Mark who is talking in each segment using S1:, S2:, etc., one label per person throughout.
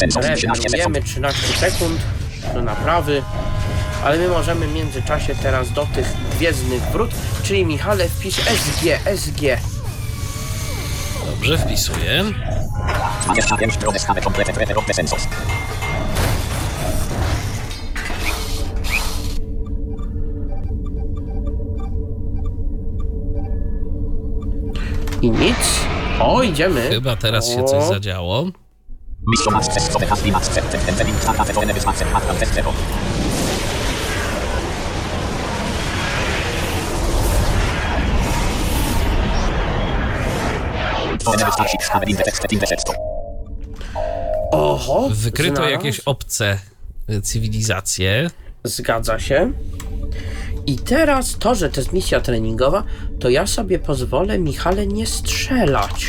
S1: Reagujemy 13 sekund do naprawy, ale my możemy w międzyczasie teraz do tych gwiezdnych wrót, czyli Michale wpisz SG.
S2: Dobrze, wpisuję.
S1: I nic. O, idziemy.
S2: Chyba teraz się coś zadziało.
S1: Oho,
S2: Wykryto
S1: znalazł.
S2: jakieś obce cywilizacje.
S1: Zgadza się. I teraz to, że to jest misja treningowa, to ja sobie pozwolę, Michale, nie strzelać.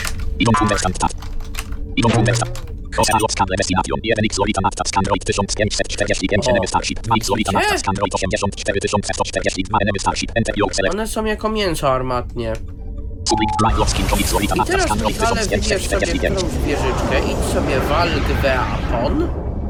S1: One są jako mięso armatnie. I teraz, Michale, wybierz sobie którąś wieżyczkę, idź sobie walk weapon.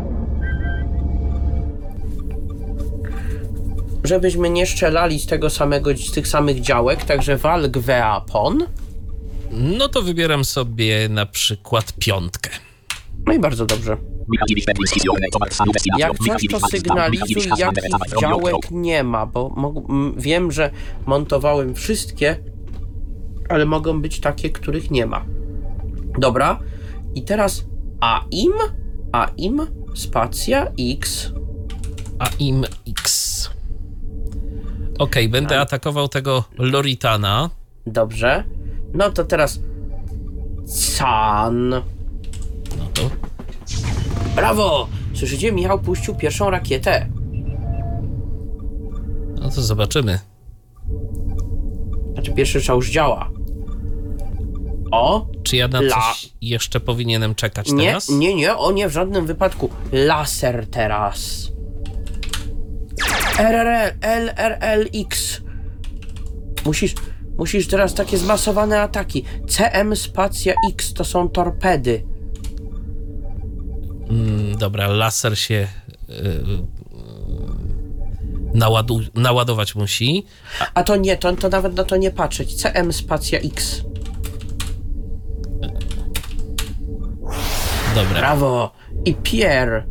S1: Żebyśmy nie strzelali z tych samych działek, także walk weapon.
S2: No to wybieram sobie na przykład 5.
S1: No i bardzo dobrze. Jak coś, to sygnalizuj, jakich działek nie ma, bo wiem, że montowałem wszystkie, ale mogą być takie, których nie ma. Dobra. I teraz AIM, spacja X.
S2: AIM X. Okej, będę atakował tego Loritana.
S1: Dobrze. No to teraz CAN.
S2: No to...
S1: Brawo! Słyszycie? Michał puścił pierwszą rakietę.
S2: No to zobaczymy.
S1: Znaczy pierwszy strzał już działa. O!
S2: Czy ja na coś jeszcze powinienem czekać teraz?
S1: Nie, w żadnym wypadku. Laser teraz. LRLX. Musisz teraz takie zmasowane ataki. CM spacja X to są torpedy.
S2: Dobra, laser się naładować musi.
S1: A to nie, to nawet na to nie patrzeć. CM spacja X.
S2: Dobra.
S1: Brawo. I Pierre.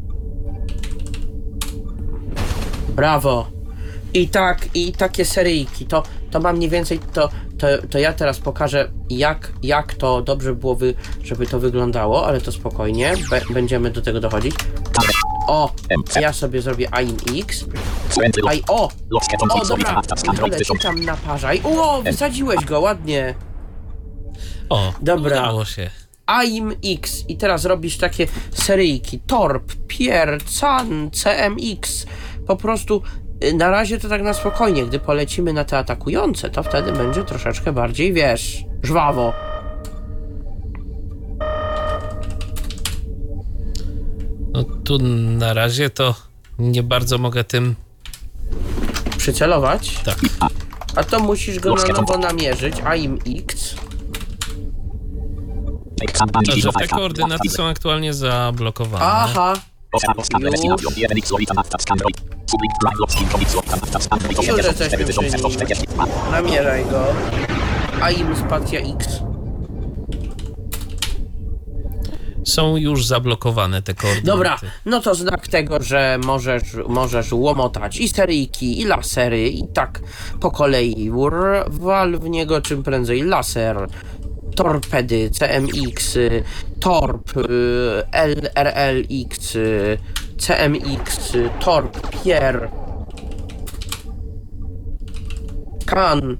S1: Brawo. I takie seryjki. To mam mniej więcej, to ja teraz pokażę, jak to dobrze było, żeby to wyglądało, ale to spokojnie. Będziemy do tego dochodzić. O, ja sobie zrobię AIM-X. O, dobra. Leci tam naparzaj. O, wysadziłeś go, ładnie.
S2: O,
S1: dobra.
S2: Udało się.
S1: AIM-X i teraz robisz takie seryjki. Torp, Pierre, CAN, CMX. Po prostu na razie to tak na spokojnie. Gdy polecimy na te atakujące, to wtedy będzie troszeczkę bardziej, wiesz, żwawo.
S2: No tu na razie to nie bardzo mogę tym
S1: przycelować.
S2: Tak.
S1: A to musisz go na nowo namierzyć. AIM-X.
S2: Że te koordynaty są aktualnie zablokowane.
S1: Aha. Już jesteśmy przy nim. Namierzaj go. AIM spacja X.
S2: Są już zablokowane te koordynaty.
S1: Dobra, no to znak tego, że możesz łomotać i seryjki, i lasery, i tak po kolei. Wal w niego czym prędzej laser, torpedy, CMX, torp, LRLX, CMX, torp, Pierre, CAN.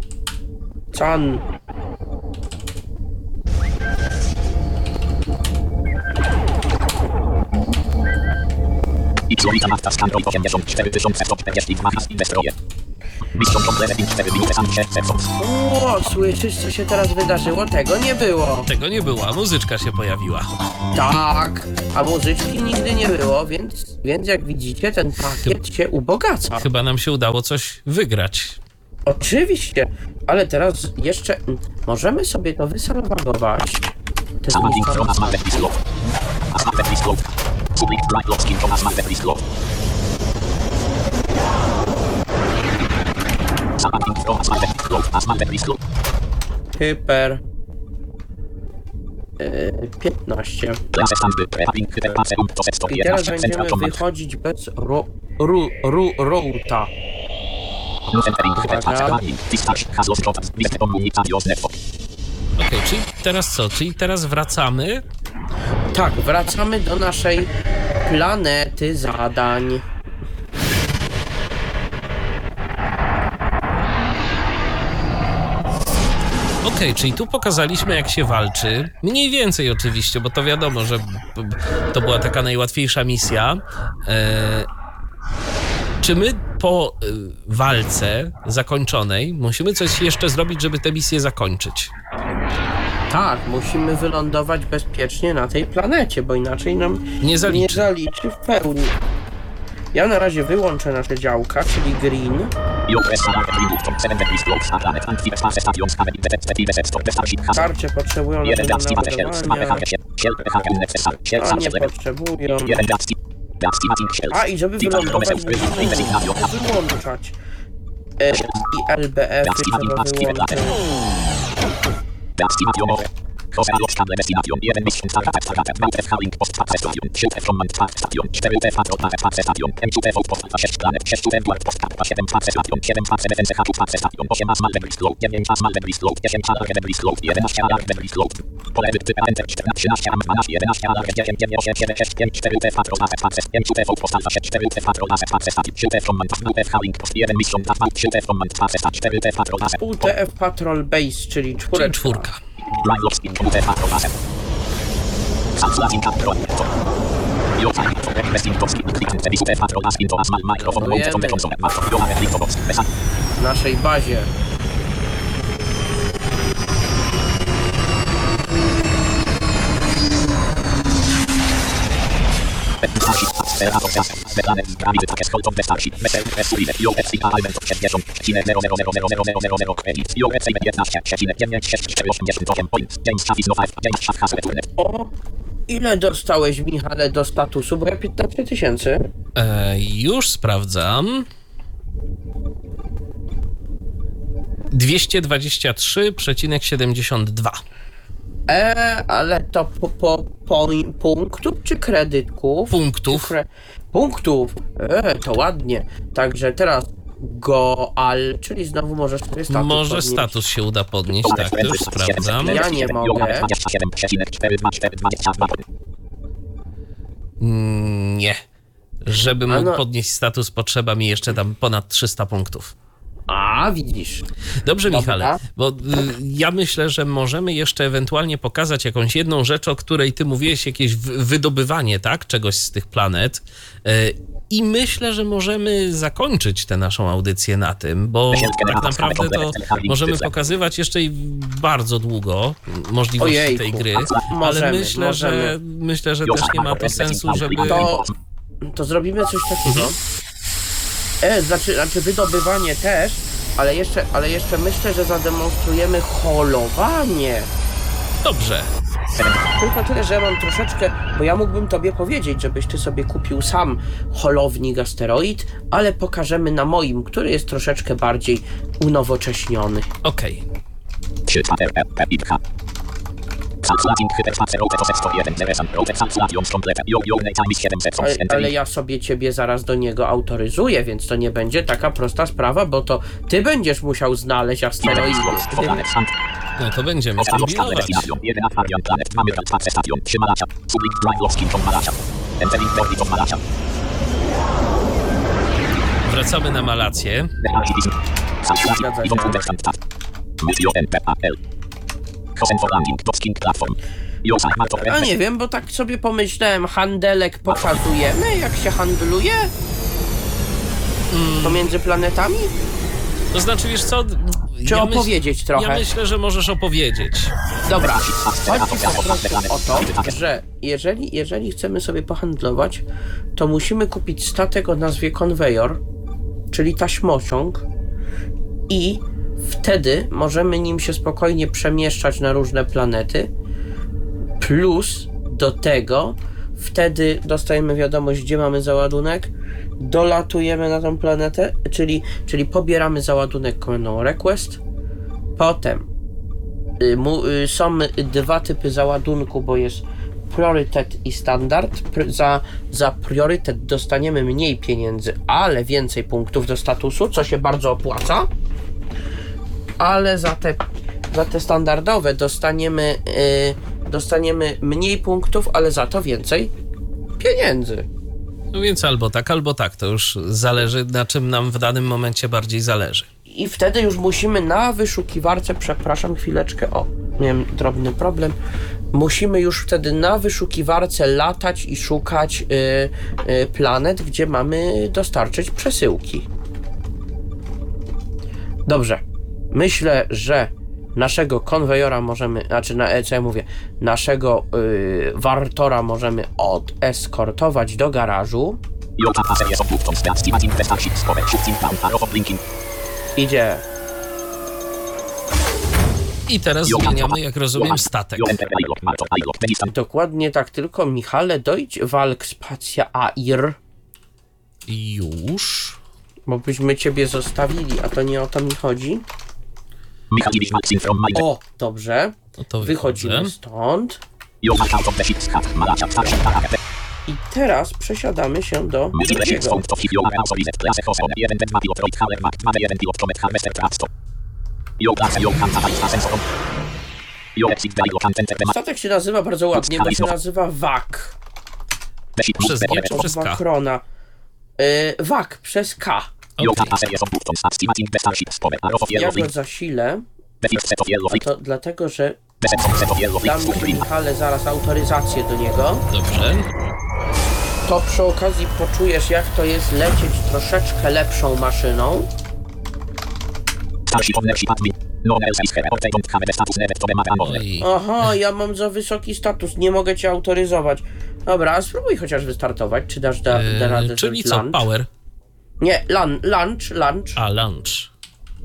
S3: X-Lolita Marta Skandroid 84142 Destroje. Mission Complete 54
S1: O, słyszysz, co się teraz wydarzyło? Tego nie było.
S2: Tego nie było, a muzyczka się pojawiła.
S1: Tak, a muzyczki nigdy nie było, więc jak widzicie, ten pakiet się ubogaca.
S2: Chyba nam się udało coś wygrać.
S1: Oczywiście, ale teraz jeszcze możemy sobie to wysalwagować.
S3: Public drive lock skin Thomas Malwet Rislo. Zabanking Thomas Malwet Rislo. As Malwet Rislo.
S1: Hyper... 15.
S3: Klase standby. Preparing hyper pace to set
S1: I teraz
S3: 111
S1: będziemy
S3: central command.
S1: wychodzić bez routa.
S3: Entering hyper pace warning. Discharge has lost contact with the communications network.
S2: Okej, czyli teraz co? Czyli teraz wracamy.
S1: Tak, wracamy do naszej planety zadań.
S2: Okej, czyli tu pokazaliśmy, jak się walczy. Mniej więcej oczywiście, bo to wiadomo, że to była taka najłatwiejsza misja. Czy my po walce zakończonej musimy coś jeszcze zrobić, żeby tę misję zakończyć?
S1: Tak, musimy wylądować bezpiecznie na tej planecie, bo inaczej nam
S2: Nie zaliczy.
S1: zaliczy w pełni. Ja na razie wyłączę nasze działka, czyli green. Tarcze potrzebują naszego naładowania, a nie potrzebują. A i żeby wylądować, musimy wyłączać. I LBF trzeba wyłączyć. UTF Patrol Base, czyli
S2: Czyli
S1: czwóreczka.
S2: czwórka.
S1: W naszej bazie. O, ile dostałeś, Michale, do statusu? Bo ja 15 000.
S2: Już sprawdzam. 223,72.
S1: Ale to punktów czy kredytków?
S2: Punktów.
S1: Punktów. To ładnie. Także teraz Goal, czyli znowu możesz sobie status
S2: Może
S1: podnieść.
S2: status się uda podnieść, tak, to już sprawdzam.
S1: Ja nie mogę.
S2: Nie. Żeby mógł
S1: no.
S2: podnieść status, potrzeba mi jeszcze tam ponad 300 punktów.
S1: A, widzisz.
S2: Dobrze,
S1: Dobra.
S2: Michale, bo ja myślę, że możemy jeszcze ewentualnie pokazać jakąś jedną rzecz, o której ty mówiłeś, jakieś wydobywanie, tak, czegoś z tych planet. I myślę, że możemy zakończyć tę naszą audycję na tym, bo tak naprawdę to możemy pokazywać jeszcze i bardzo długo możliwości
S1: Ojejku.
S2: tej gry,
S1: Możemy,
S2: ale myślę, że też nie ma to sensu, żeby...
S1: To zrobimy coś takiego. Znaczy wydobywanie też, ale jeszcze myślę, że zademonstrujemy holowanie.
S2: Dobrze.
S1: Tylko tyle, że mam troszeczkę, bo ja mógłbym tobie powiedzieć, żebyś ty sobie kupił sam holownik asteroid, ale pokażemy na moim, który jest troszeczkę bardziej unowocześniony.
S2: Okej. Ale
S1: ja sobie ciebie zaraz do niego autoryzuję, więc to nie będzie taka prosta sprawa, bo to ty będziesz musiał znaleźć asteroidy.
S2: No to będziemy kombinować. Wracamy na Malację.
S1: Ja nie wiem, bo tak sobie pomyślałem, handelek pokazujemy, jak się handluje pomiędzy planetami?
S2: To znaczy, wiesz co?
S1: Czy opowiedzieć trochę?
S2: Ja myślę, że możesz opowiedzieć.
S1: Dobra, chodzi po prostu o to, że jeżeli chcemy sobie pohandlować, to musimy kupić statek o nazwie konwejor, czyli taśmociąg, i wtedy możemy nim się spokojnie przemieszczać na różne planety, plus do tego Wtedy dostajemy wiadomość, gdzie mamy załadunek, dolatujemy na tą planetę, czyli pobieramy załadunek komendą request. Potem są dwa typy załadunku, bo jest priorytet i standard. Za priorytet dostaniemy mniej pieniędzy, ale więcej punktów do statusu, co się bardzo opłaca. Ale za te standardowe dostaniemy mniej punktów, ale za to więcej pieniędzy.
S2: No więc albo tak, to już zależy, na czym nam w danym momencie bardziej zależy.
S1: I wtedy już musimy na wyszukiwarce, przepraszam chwileczkę, miałem drobny problem. Musimy już wtedy na wyszukiwarce latać i szukać planet, gdzie mamy dostarczyć przesyłki. Dobrze. Myślę, że naszego konwejora możemy, naszego wartora możemy odeskortować do garażu. Idzie.
S2: I teraz zmieniamy, jak rozumiem, statek.
S1: Dokładnie tak, tylko Michale, dojdź walk spacja AIR.
S2: Już.
S1: Bo byśmy ciebie zostawili, a to nie o to mi chodzi. O, dobrze.
S2: No to
S1: wychodzimy stąd. I teraz przesiadamy się do drugiego. Statek się nazywa bardzo ładnie, bo się nazywa WAK.
S2: Przez G czy przez K?
S1: Wakrona. WAK przez K.
S2: Okay.
S1: Ja go zasilę. To dlatego, że dam Michale zaraz autoryzację do niego.
S2: Dobrze.
S1: To przy okazji poczujesz, jak to jest lecieć troszeczkę lepszą maszyną.
S2: Oj.
S1: Aha, ja mam za wysoki status, nie mogę cię autoryzować. Dobra, a spróbuj chociaż wystartować, czy dasz radę
S2: czyli
S1: zrobić
S2: co,
S1: lunch?
S2: power?
S1: Nie, lunch.
S2: A, lunch.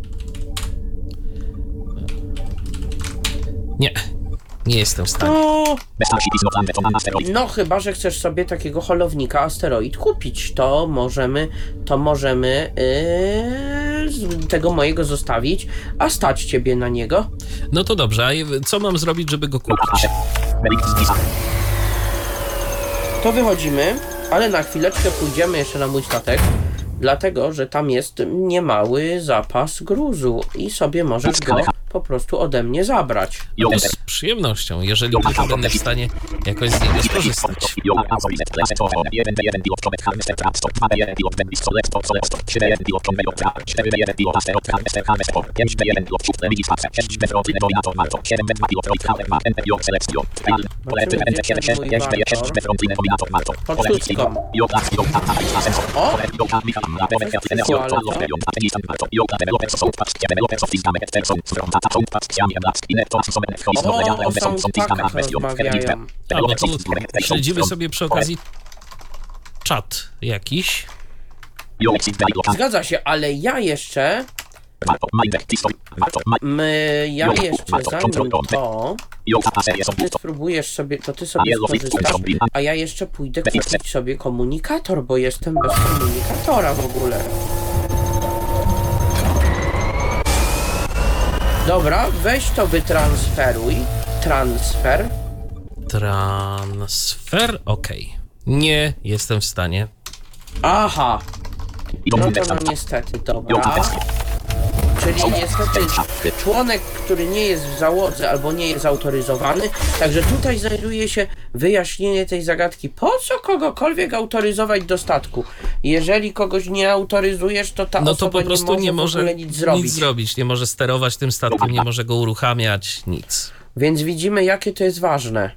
S2: Nie jestem w stanie.
S1: No chyba, że chcesz sobie takiego holownika asteroid kupić, to możemy tego mojego zostawić, a stać ciebie na niego.
S2: No to dobrze, a co mam zrobić, żeby go kupić?
S1: To wychodzimy, ale na chwileczkę pójdziemy jeszcze na mój statek, dlatego, że tam jest niemały zapas gruzu i sobie możesz go po prostu ode mnie zabrać.
S2: No, z przyjemnością, jeżeli tylko będę w stanie jakoś z niego skorzystać. Albo tu śledzimy sobie przy okazji czat jakiś.
S1: Zgadza się, ale ja jeszcze zanim to ty spróbujesz sobie, to ty sobie skorzystasz, a ja jeszcze pójdę kupić sobie komunikator, bo jestem bez komunikatora w ogóle. Dobra, weź to wytransferuj. Transfer.
S2: Okej. Nie jestem w stanie.
S1: Aha. No to niestety, dobra. Czyli niestety członek, który nie jest w załodze albo nie jest autoryzowany, także tutaj znajduje się wyjaśnienie tej zagadki. Po co kogokolwiek autoryzować do statku? Jeżeli kogoś nie autoryzujesz, to ta
S2: no to
S1: osoba
S2: po prostu nie może
S1: nic zrobić.
S2: Nie może sterować tym statkiem, nie może go uruchamiać, nic.
S1: Więc widzimy, jakie to jest ważne.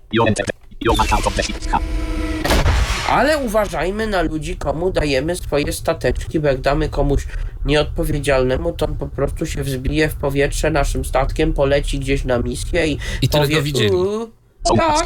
S1: Ale uważajmy na ludzi, komu dajemy swoje stateczki, bo jak damy komuś nieodpowiedzialnemu, to on po prostu się wzbije w powietrze naszym statkiem, poleci gdzieś na misję i
S2: tyle
S1: powie,
S2: go widzieli.
S1: Tak.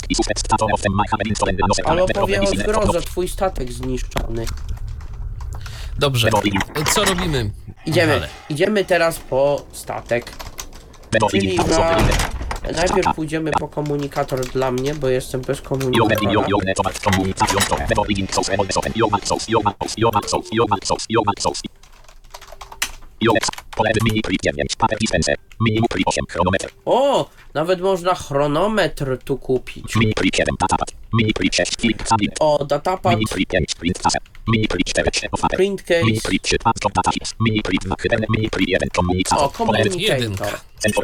S1: Ale powie, o zgrozo, twój statek zniszczony.
S2: Dobrze, co robimy?
S1: Idziemy teraz po statek. Czyli najpierw pójdziemy po komunikator dla mnie, bo jestem bez komunikatora. O, nawet można chronometr tu kupić. O, datapad, print case, o, komunikator.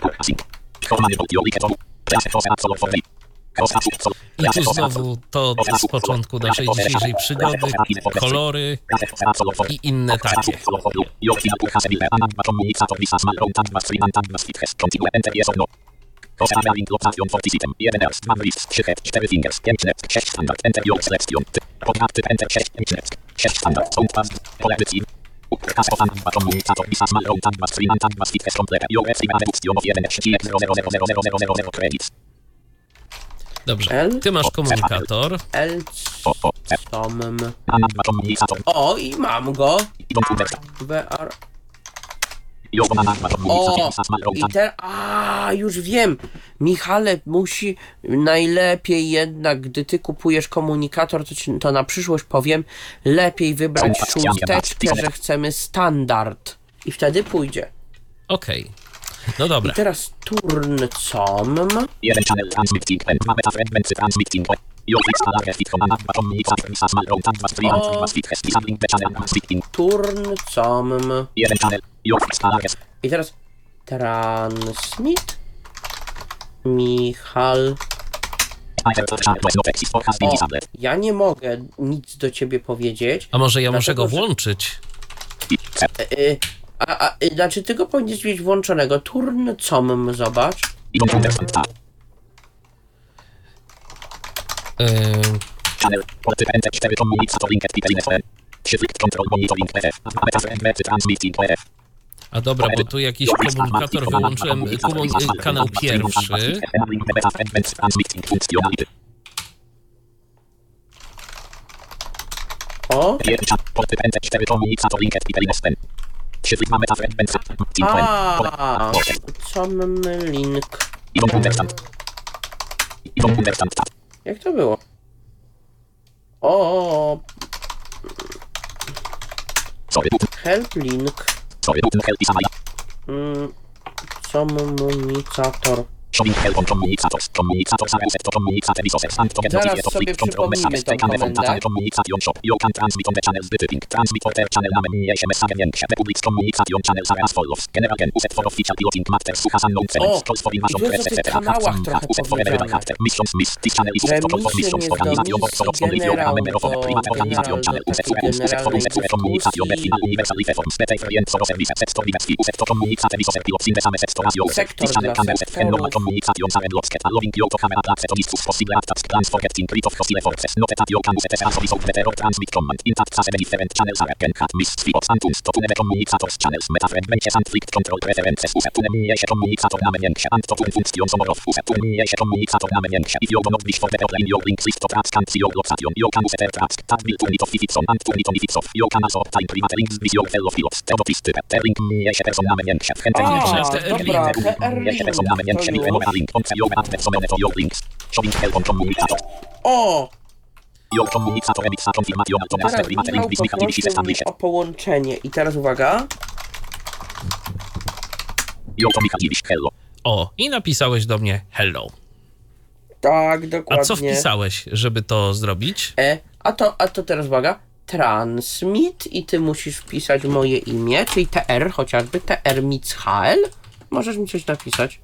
S2: I tu znowu to z początku naszej dzisiejszej przygody, kolory i inne takie. Dobrze, ty masz komunikator.
S1: O, i mam go. VR. O, i teraz, już wiem. Michale, musi najlepiej jednak, gdy ty kupujesz komunikator, to na przyszłość powiem, lepiej wybrać szósteczkę, że chcemy standard. I wtedy pójdzie.
S2: Okej. No dobra.
S1: I teraz turncom. Turncom. I teraz transmit. Michal. O, ja nie mogę nic do ciebie powiedzieć.
S2: A może ja muszę go
S1: że-
S2: włączyć?
S1: Znaczy ty go powinieneś mieć włączonego. Turncom, zobacz.
S2: A dobra, bo tu jakiś komunikator wyłączyłem, kanał pierwszy.
S1: O. Com link. Jak to było? O. Help link. Komunikator. Zaraz sobie przypomnimy tą komendę. O, i tu jest o tych kanałach trochę powiedziane. Remission jest do misji, generał do sektor dla sektorów. Dobra, o! Teraz Michał poprosił mnie o połączenie. I teraz uwaga.
S2: O, i napisałeś do mnie hello.
S1: Tak, dokładnie.
S2: A co wpisałeś, żeby to zrobić?
S1: A to teraz uwaga. Transmit i ty musisz wpisać moje imię, czyli TR, chociażby TR Michael. Możesz mi coś napisać.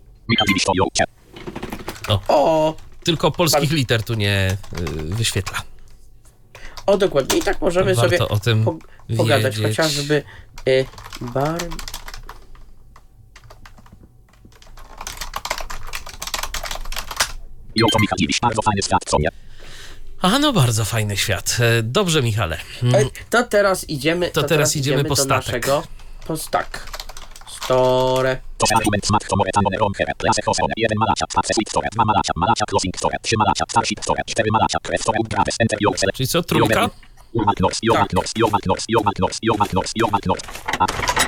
S1: O!
S2: Tylko polskich liter tu nie wyświetla.
S1: O, dokładnie. I tak możemy
S2: Warto
S1: sobie
S2: o tym
S1: pogadać,
S2: wiedzieć.
S1: chociażby
S2: A no, bardzo fajny świat. Dobrze, Michale.
S1: To teraz idziemy.
S2: To teraz idziemy po
S1: do
S2: statek.
S1: naszego postak. Store.
S2: Czyli co, trójka?